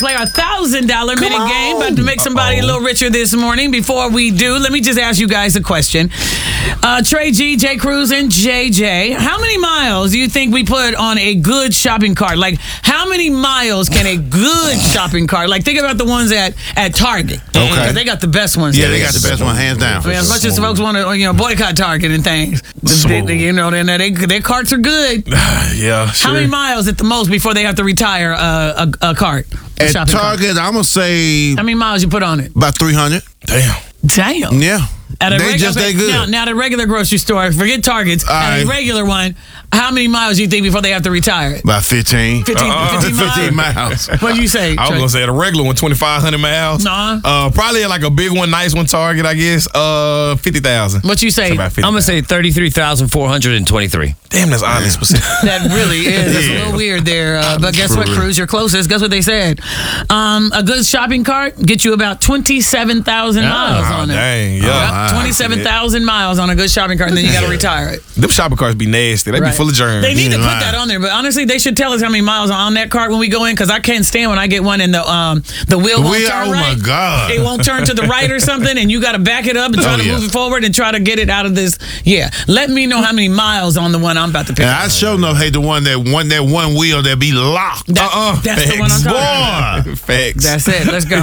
Play our $1,000 minute game. About to make somebody a little richer this morning. Before we do, let me just ask you guys a question. Trey G, J Cruz, and JJ, how many miles do you think we put on a good shopping cart? Like, how many miles can a good shopping cart? Like, think about the ones at Target. Okay. Because they got the best ones. Yeah, they got the best one, hands down. I mean, as much as folks want to, boycott Target and things, their carts are good. Yeah, sure. How many miles at the most before they have to retire a cart? At Target, I'm going to say... How many miles you put on it? About 300. Damn. Yeah. They just that good. Now, at a regular grocery store, forget Targets, at a regular one, how many miles do you think before they have to retire it? About 15. 15 miles. What do you say, I was going to say at a regular one, 2,500 miles. Nah. Probably like a big one, nice one, Target, I guess, 50,000. What you say? I'm going to say 33,423. Damn, that's oddly specific. That really is. It's a little weird there. But guess what, Cruz? You're closest. Guess what they said? A good shopping cart gets you about 27,000 miles on it. Dang, yeah. 27,000 miles on a good shopping cart, and then you got to retire it. Them shopping carts be nasty. They be full of germs. They need to put that on there, but honestly, they should tell us how many miles are on that cart when we go in, because I can't stand when I get one and the wheel won't turn right. Oh, my God. It won't turn to the right or something, and you got to back it up and try to move it forward and try to get it out of this. Yeah. Let me know how many miles on the one I'm about to pick. And I sure know, the one that one wheel that be locked. That's the one I'm talking about. Facts. That's it. Let's go.